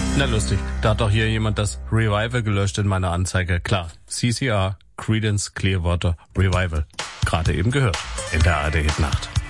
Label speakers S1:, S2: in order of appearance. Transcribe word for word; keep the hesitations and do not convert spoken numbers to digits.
S1: Na lustig, da hat doch hier jemand das Revival gelöscht in meiner Anzeige. Klar, C C R, Creedence Clearwater Revival. Gerade eben gehört in der A R D Hit Nacht.